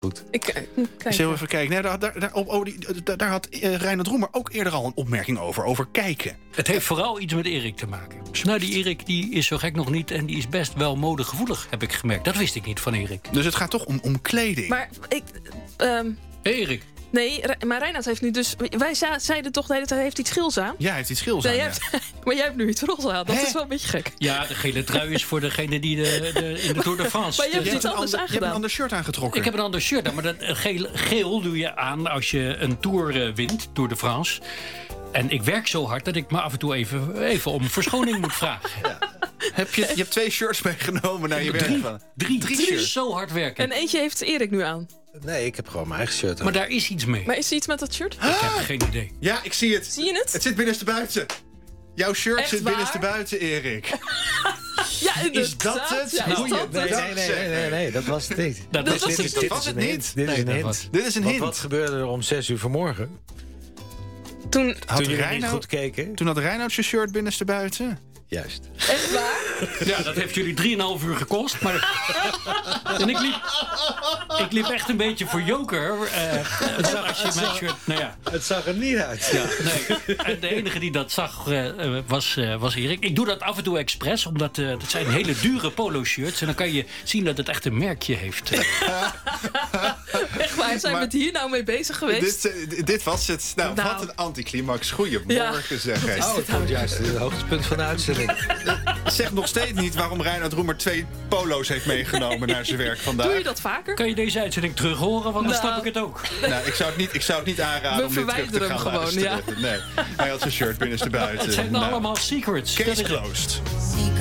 Goed. Zullen we even kijken? Nee, daar had Reinoud Roemer ook eerder al een opmerking over kijken. Het heeft vooral iets met Erik te maken. Nou, die Erik die is zo gek nog niet en die is best wel modegevoelig, heb ik gemerkt. Dat wist ik niet van Erik. Dus het gaat toch om kleding. Maar Erik. Nee, maar Reinoud heeft nu dus... Wij zeiden toch dat hij heeft iets schils aan? Ja, hij heeft iets schils aan, Maar jij hebt nu iets roze aan. Dat is wel een beetje gek. Ja, de gele trui is voor degene die in de Tour de France... Maar je hebt iets anders aangedaan. Je hebt een ander shirt aangetrokken. Ik heb een ander shirt aan, maar dat geel doe je aan als je een Tour wint, Tour de France. En ik werk zo hard dat ik me af en toe even om verschoning moet vragen. Ja. Je hebt 2 shirts meegenomen naar je werk. Drie shirts. Zo hard werken. En eentje heeft Erik nu aan. Nee, ik heb gewoon mijn eigen shirt aan. Maar daar is iets mee. Maar is er iets met dat shirt? Ik heb geen idee. Ja, ik zie het. Zie je het? Het zit binnenstebuiten. Jouw shirt Echt zit waar? binnenstebuiten, Erik. Ja, inderdaad. Is dat het? Ja, is dat het? Nee, dat was het niet. Dat was het niet. Dit is een hint. Dit is een hint. Wat gebeurde er om 6 uur vanmorgen? Toen jullie niet goed keken? Toen had Reinoud zijn shirt binnenstebuiten. Juist. echt waar? Ja, dat heeft jullie 3,5 uur gekost. Maar... en ik liep echt een beetje voor joker. Als je mijn shirt... Nou ja. Het zag er niet uit. Ja, nee. En de enige die dat zag was Erik. Ik doe dat af en toe expres, omdat dat zijn hele dure polo-shirts. En dan kan je zien dat het echt een merkje heeft. Echt waar, zijn we het hier nou mee bezig geweest? Dit was het. Nou, wat een anticlimax. Goedemorgen, zeg hij. Oh, het wordt juist het hoogtepunt van de uitzending. Zeg nog steeds niet waarom Reinoud Roemer 2 polo's heeft meegenomen naar zijn werk vandaag. Doe je dat vaker? Kan je deze uitzending terug horen? Want dan snap ik het ook. Nou, ik zou het niet aanraden om dit terug te gaan gewoon, luisteren. ja. Nee, hij had zijn shirt binnenstebuiten. Het zijn allemaal secrets. Case closed.